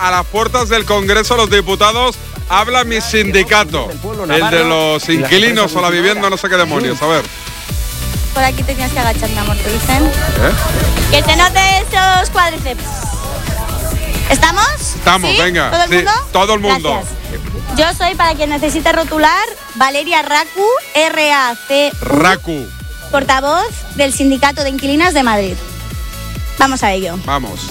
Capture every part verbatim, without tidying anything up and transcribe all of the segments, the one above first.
a las puertas del Congreso de los Diputados. Habla mi sindicato, el de los inquilinos o la vivienda, no sé qué demonios. A ver. Por aquí tenías que agachar, mi amor, te dicen. ¿Eh? Que se note esos cuádriceps. ¿Estamos? Estamos, ¿Sí? venga. ¿Todo el sí, mundo? todo el mundo. Gracias. Yo soy, para quien necesite rotular, Valeria Racu, R A C U, Racu. portavoz del Sindicato de Inquilinas de Madrid. Vamos a ello. Vamos.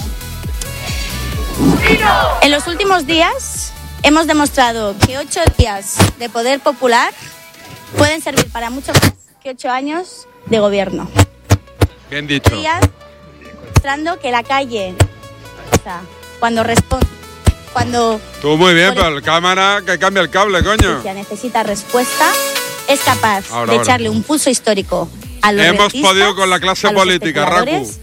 En los últimos días hemos demostrado que ocho días de poder popular pueden servir para mucho más que ocho años de gobierno. Bien dicho. Días demostrando que la calle, o sea, cuando responde, cuando Tú muy bien, pero el cámara que cambia el cable, coño. necesita respuesta, es capaz Ahora, de ahora. echarle un pulso histórico a los Hemos rentistas, podido con la clase a los política, especuladores.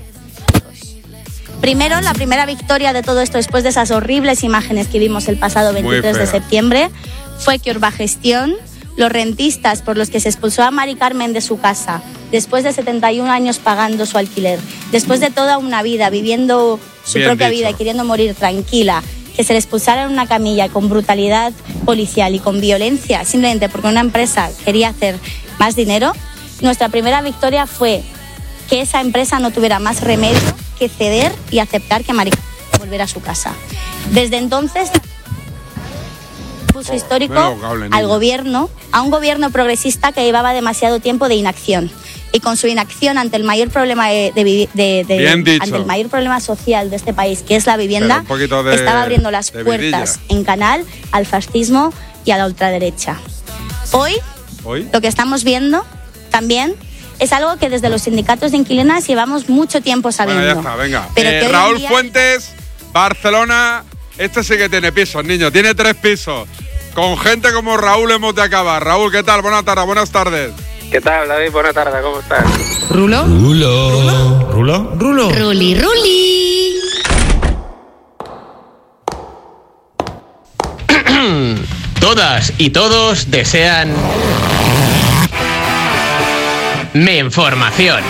Primero, la primera victoria de todo esto, después de esas horribles imágenes que vimos el pasado veintitrés de fea. septiembre, fue que Urbagestión, los rentistas por los que se expulsó a Mari Carmen de su casa, después de setenta y un años pagando su alquiler, después de toda una vida viviendo su Bien propia dicho. vida y queriendo morir tranquila, que se le expulsara en una camilla con brutalidad policial y con violencia, simplemente porque una empresa quería hacer más dinero, nuestra primera victoria fue que esa empresa no tuviera más remedio que ceder y aceptar que Mari Carmen volviera a su casa. Desde entonces, puso histórico menos cable, niña. al gobierno, a un gobierno progresista que llevaba demasiado tiempo de inacción. Y con su inacción ante el mayor problema de, de, vivi- de- de- Bien dicho. ante el mayor problema social de este país, que es la Pero vivienda, un poquito de- estaba abriendo las de puertas vidilla. en canal al fascismo y a la ultraderecha. Hoy, ¿Hoy? lo que estamos viendo también es algo que desde los sindicatos de inquilinas llevamos mucho tiempo sabiendo. Bueno, ya está, venga. Pero Eh, que hoy en Raúl día- Fuentes, Barcelona. Este sí que tiene pisos, niño. Tiene tres pisos. Con gente como Raúl hemos de acabar. Raúl, ¿qué tal? Buenas tardes, buenas tardes. ¿Qué tal, David? Buenas tardes, ¿cómo estás? ¿Rulo? Rulo. ¿Rulo? ¿Rulo? Ruli, Ruli. Todas y todos desean mi información.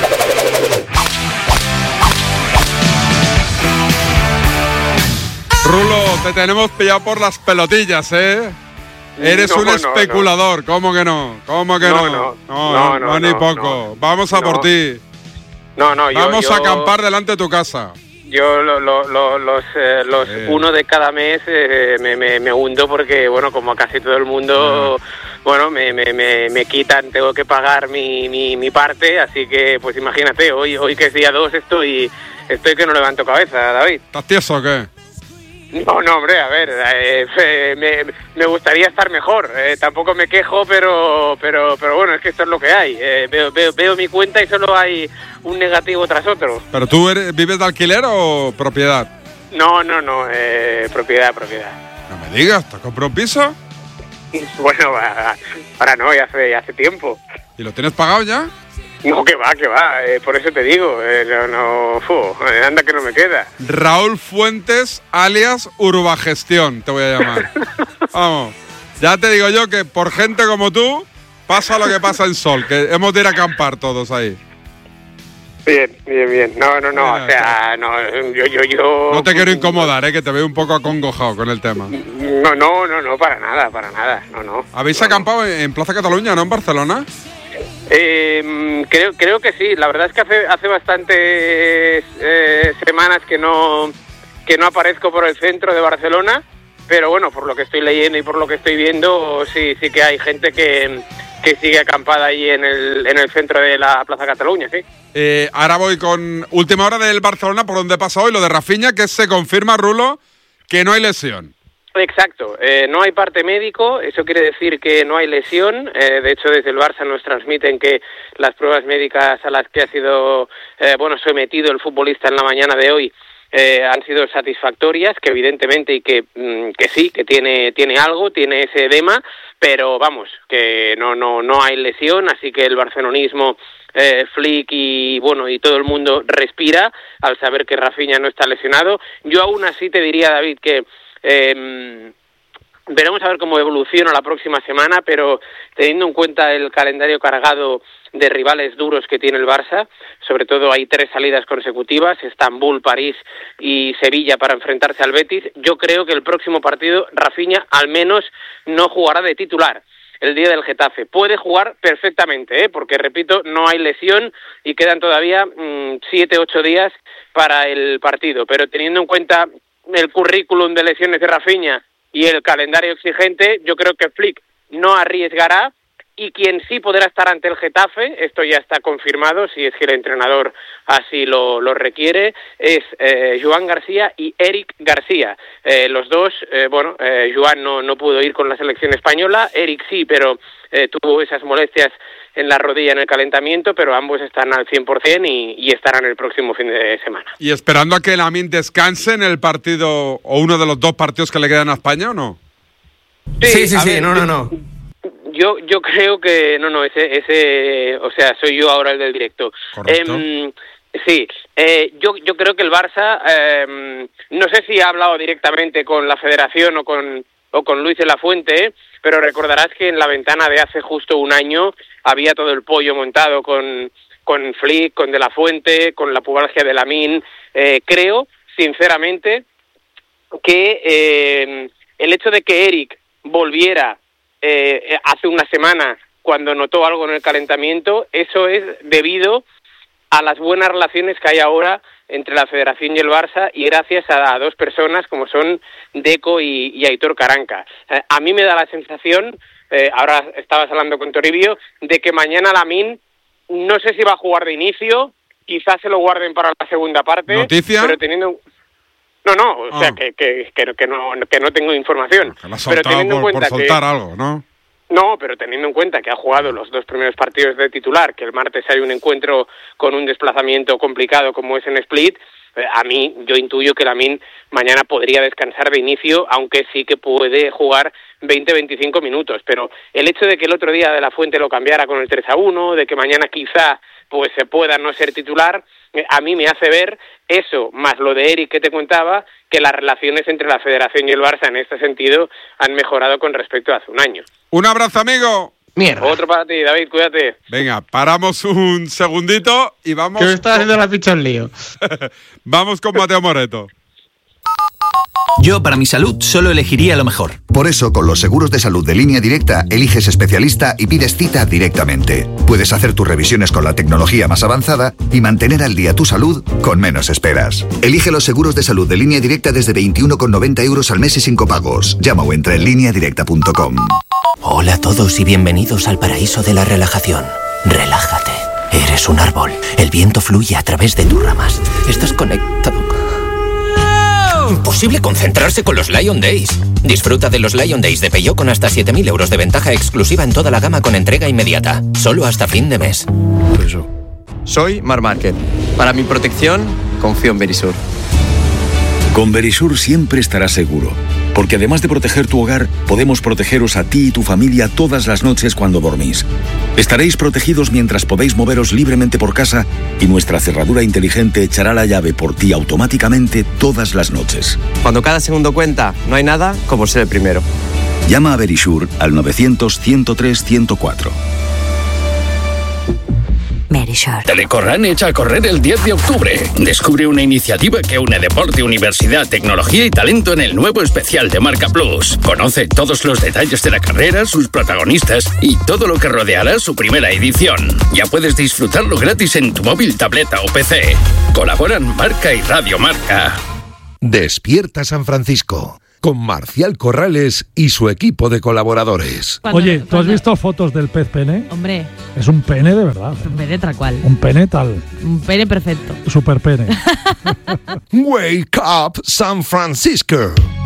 Rulo, te tenemos pillado por las pelotillas, ¿eh? Eres No, un no, especulador, ¿cómo que no? ¿Cómo que No, no? no. no, No, no, no, ni no, poco. no. Vamos a por No. ti. No, no, yo... Vamos yo, a acampar delante de tu casa. Yo lo- lo- lo- los, eh, los Eh. uno de cada mes eh, me, me, me hundo porque, bueno, como casi todo el mundo, bueno, me, me, me, me quitan, tengo que pagar mi, mi, mi parte, así que, pues imagínate, hoy hoy que es día dos estoy, estoy que no levanto cabeza, David. ¿Estás tieso o qué? No, no, hombre, a ver, eh, eh, me, me gustaría estar mejor. Eh, tampoco me quejo, pero, pero, pero bueno, es que esto es lo que hay. Eh, veo, veo, veo mi cuenta y solo hay un negativo tras otro. ¿Pero tú eres- vives de alquiler o propiedad? No, no, no, eh, propiedad, propiedad. No me digas, ¿te has comprado un piso? Bueno, va- ahora no, ya hace, ya hace tiempo. ¿Y lo tienes pagado ya? No, que va, que va, eh, por eso te digo, eh, no, no, fu, eh, anda que no me queda. Raúl Fuentes, alias Urbagestión, te voy a llamar. Vamos, ya te digo yo que por gente como tú pasa lo que pasa en Sol, que hemos de ir a acampar todos ahí. Bien, bien, bien. No, no, no, Mira, o sea, no, yo, yo, yo... No te quiero incomodar, eh, que te veo un poco acongojado con el tema. No, no, no, no, para nada, para nada, no, no. ¿Habéis No, acampado en en Plaza Cataluña, no en Barcelona? Eh, creo, creo que sí. La verdad es que hace, hace bastantes eh, semanas que no, que no aparezco por el centro de Barcelona, pero bueno, por lo que estoy leyendo y por lo que estoy viendo, sí, sí que hay gente que, que sigue acampada ahí en el, en el centro de la Plaza Cataluña, sí. Eh, ahora voy con última hora del Barcelona, por donde pasa hoy, lo de Rafinha, que se confirma, Rulo, que no hay lesión. Exacto, eh, no hay parte médico, eso quiere decir que no hay lesión, eh, de hecho desde el Barça nos transmiten que las pruebas médicas a las que ha sido eh, bueno sometido el futbolista en la mañana de hoy eh, han sido satisfactorias, que evidentemente y que, mm, que sí, que tiene, tiene algo, tiene ese edema, pero vamos, que no, no, no hay lesión, así que el barcelonismo, eh, Flick y bueno y todo el mundo respira al saber que Rafinha no está lesionado. Yo aún así te diría, David, que Eh, veremos a ver cómo evoluciona la próxima semana, pero teniendo en cuenta el calendario cargado de rivales duros que tiene el Barça, sobre todo hay tres salidas consecutivas, Estambul, París y Sevilla para enfrentarse al Betis. Yo creo que el próximo partido Rafinha al menos no jugará de titular el día del Getafe. Puede jugar perfectamente, ¿eh? Porque, repito, no hay lesión y quedan todavía mmm, siete, ocho días para el partido, pero teniendo en cuenta el currículum de lesiones de Rafinha y el calendario exigente, yo creo que Flick no arriesgará, y quien sí podrá estar ante el Getafe, esto ya está confirmado, si es que el entrenador así lo, lo requiere, es eh, Joan García y Eric García. Eh, los dos, eh, bueno, eh, Joan no, no pudo ir con la selección española, Eric sí, pero eh, tuvo esas molestias en la rodilla en el calentamiento, pero ambos están al cien por ciento y, y estarán el próximo fin de semana. ¿Y esperando a que Lamine descanse en el partido, o uno de los dos partidos que le quedan a España, o no? Sí, sí, sí, sí ver, no, no, no. Yo yo creo que no no ese ese o sea soy yo ahora el del directo. Correcto. Eh, sí, eh, yo yo creo que el Barça eh, no sé si ha hablado directamente con la Federación o con o con Luis de la Fuente, pero recordarás que en la ventana de hace justo un año había todo el pollo montado con con Flick, con de la Fuente, con la pubalgia de Lamine. Eh, creo sinceramente que eh, el hecho de que Eric volviera Eh, hace una semana cuando notó algo en el calentamiento, eso es debido a las buenas relaciones que hay ahora entre la Federación y el Barça y gracias a, a dos personas como son Deco y, y Aitor Karanka. Eh, a mí me da la sensación, eh, ahora estabas hablando con Toribio, de que mañana Lamine no sé si va a jugar de inicio, quizás se lo guarden para la segunda parte. ¿Noticia? Pero teniendo... No, no, o ah. sea, que, que, que, que, no, que no tengo información. Que lo ha pero teniendo en por, cuenta por soltar que, algo, ¿no? No, pero teniendo en cuenta que ha jugado los dos primeros partidos de titular, que el martes hay un encuentro con un desplazamiento complicado como es en Split, eh, a mí yo intuyo que Lamine mañana podría descansar de inicio, aunque sí que puede jugar veinte a veinticinco minutos. Pero el hecho de que el otro día de la Fuente lo cambiara con el tres a uno, de que mañana quizá pues se pueda no ser titular, a mí me hace ver eso, más lo de Eric que te contaba, que las relaciones entre la Federación y el Barça en este sentido han mejorado con respecto a hace un año. Un abrazo, amigo. Mierda. Otro para ti, David, cuídate. Venga, paramos un segundito y vamos... Que me está haciendo la picha un lío. Vamos con Mateo Moreto. Yo, para mi salud, solo elegiría lo mejor. Por eso, con los seguros de salud de Línea Directa, eliges especialista y pides cita directamente. Puedes hacer tus revisiones con la tecnología más avanzada y mantener al día tu salud con menos esperas. Elige los seguros de salud de Línea Directa desde veintiuno con noventa euros al mes y sin copagos. Llama o entra en línea directa punto com. Hola a todos y bienvenidos al paraíso de la relajación. Relájate. Eres un árbol. El viento fluye a través de tus ramas. Estás conectado. Imposible concentrarse con los Lion Days. Disfruta de los Lion Days de Peugeot con hasta siete mil euros de ventaja exclusiva en toda la gama con entrega inmediata. Solo hasta fin de mes. Soy Mar Márquez. Para mi protección, confío en Verisur. Con Verisur siempre estarás seguro, porque además de proteger tu hogar, podemos protegeros a ti y tu familia todas las noches cuando dormís. Estaréis protegidos mientras podéis moveros libremente por casa y nuestra cerradura inteligente echará la llave por ti automáticamente todas las noches. Cuando cada segundo cuenta, no hay nada como ser el primero. Llama a Verisur al novecientos, ciento tres, ciento cuatro. Verisur. Telecorran echa a correr el diez de octubre. Descubre una iniciativa que une deporte, universidad, tecnología y talento en el nuevo especial de Marca Plus. Conoce todos los detalles de la carrera, sus protagonistas y todo lo que rodeará su primera edición. Ya puedes disfrutarlo gratis en tu móvil, tableta o P C. Colaboran Marca y Radio Marca. Despierta San Francisco, con Marcial Corrales y su equipo de colaboradores. Oye, ¿tú has visto fotos del pez pene? Hombre. Es un pene de verdad. Un pene tal cual. Un pene tal. Un pene perfecto. Super pene. Wake up San Francisco.